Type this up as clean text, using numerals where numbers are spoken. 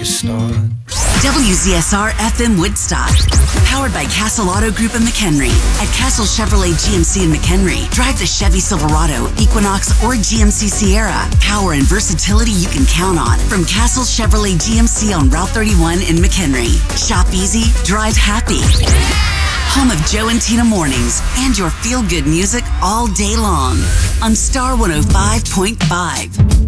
a start. WZSR FM Woodstock. Powered by Castle Auto Group in McHenry. At Castle Chevrolet GMC in McHenry, drive the Chevy Silverado, Equinox, or GMC Sierra. Power and versatility you can count on. From Castle Chevrolet GMC on Route 31 in McHenry. Shop easy, drive happy. Home of Joe and Tina mornings and your feel-good music all day long on Star 105.5.